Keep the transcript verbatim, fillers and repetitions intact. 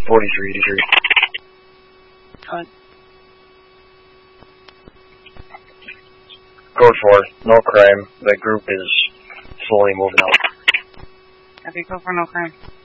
forty-three eighty-three. Cut. Code four, no crime. The group is slowly moving out. Copy, code four, no crime.